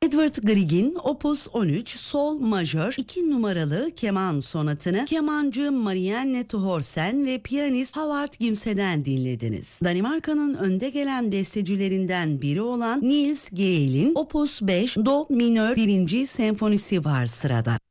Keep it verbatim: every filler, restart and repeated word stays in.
Edward Grieg'in Opus on üç Sol Majör iki numaralı keman sonatını kemancı Marianne Thorsen ve piyanist Howard Gimse'den dinlediniz. Danimarka'nın önde gelen bestecilerinden biri olan Niels Gehle'in Opus beş Do minör birinci senfonisi var sırada.